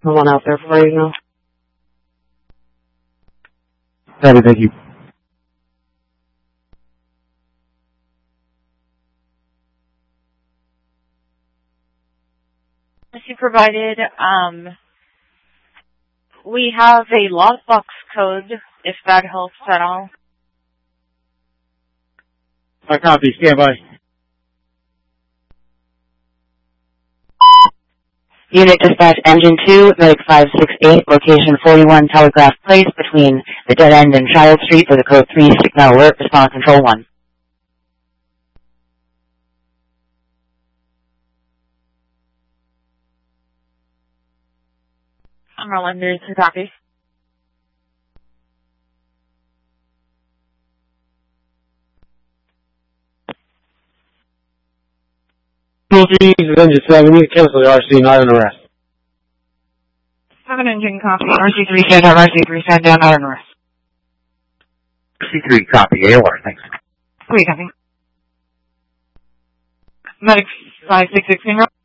Someone out there for you now. Copy, thank you. As you provided, we have a lockbox code, if that helps at all. I copy, stand by. Unit Dispatch Engine 2, Medic 568, location 41 Telegraph Place between the Dead End and Child Street for the code 3 signal alert, respond control 1. I'm rolling news to copy. Engine 7, we need to cancel the RC, not an arrest. 7 engine copy. RC3 stand down, RC3 stand down, not an arrest. RC3 copy, AOR, thanks. 3 copy. Medic 566 in